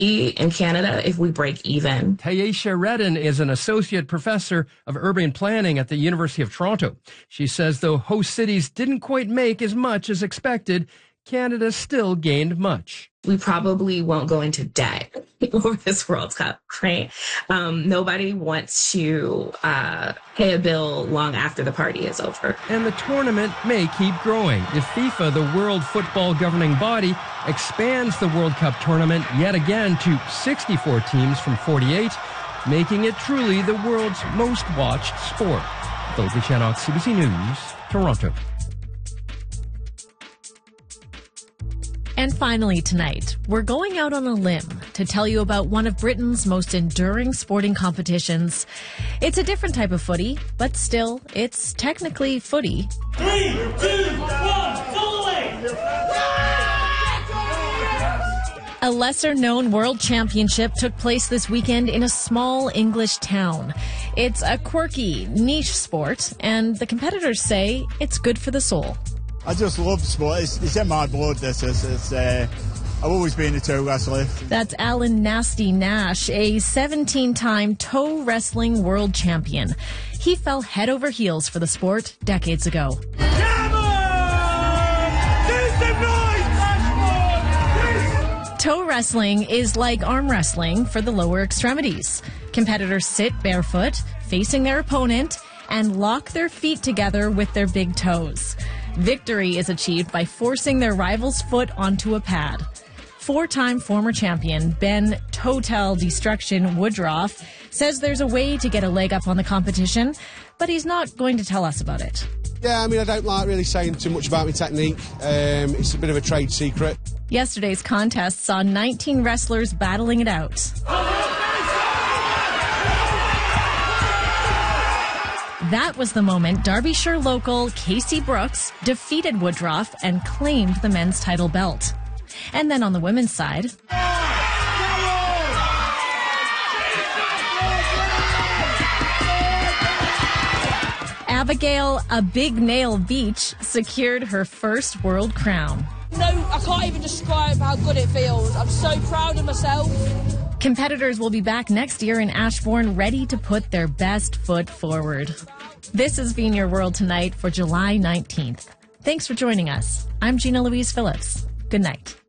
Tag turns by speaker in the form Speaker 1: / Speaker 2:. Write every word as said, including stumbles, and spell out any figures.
Speaker 1: in Canada if we break even.
Speaker 2: Taisha Redden is an associate professor of urban planning at the University of Toronto. She says though host cities didn't quite make as much as expected, Canada still gained much.
Speaker 1: We probably won't go into debt over this World Cup, right? Um, nobody wants to uh, pay a bill long after the party is over.
Speaker 2: And the tournament may keep growing if FIFA, the world football governing body, expands the World Cup tournament yet again to sixty-four teams from forty-eight, making it truly the world's most watched sport. Claude Deschanel, C B C News, Toronto.
Speaker 3: And finally tonight, we're going out on a limb to tell you about one of Britain's most enduring sporting competitions. It's a different type of footy, but still, it's technically footy.
Speaker 4: Three, two, one, all the way!
Speaker 3: A lesser-known world championship took place this weekend in a small English town. It's a quirky, niche sport, and the competitors say it's good for the soul.
Speaker 5: I just love sport. It's, it's in my blood, this is. It's, uh, I've always been a toe wrestler.
Speaker 3: That's Alan Nasty Nash, a seventeen-time toe wrestling world champion. He fell head over heels for the sport decades ago.
Speaker 4: Come on! Do some noise!
Speaker 3: Toe wrestling is like arm wrestling for the lower extremities. Competitors sit barefoot, facing their opponent, and lock their feet together with their big toes. Victory is achieved by forcing their rival's foot onto a pad. Four-time former champion Ben Total Destruction Woodruff says there's a way to get a leg up on the competition, but he's not going to tell us about it.
Speaker 6: Yeah, I mean, I don't like really saying too much about my technique. Um, it's a bit of a trade secret.
Speaker 3: Yesterday's contest saw nineteen wrestlers battling it out. That was the moment Derbyshire local Casey Brooks defeated Woodruff and claimed the men's title belt. And then on the women's side, Abigail A Big Nail Beach secured her first world crown.
Speaker 7: No, I can't even describe how good it feels. I'm so proud of myself.
Speaker 3: Competitors will be back next year in Ashbourne, ready to put their best foot forward. This has been your World Tonight for July nineteenth. Thanks for joining us. I'm Gina Louise Phillips. Good night.